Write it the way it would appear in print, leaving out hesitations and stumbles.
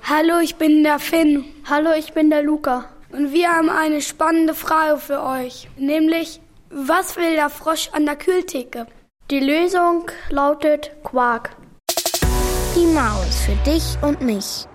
Hallo, ich bin der Finn. Hallo, ich bin der Luca. Und wir haben eine spannende Frage für euch. Nämlich, was will der Frosch an der Kühltheke? Die Lösung lautet Quark. Die Maus für dich und mich.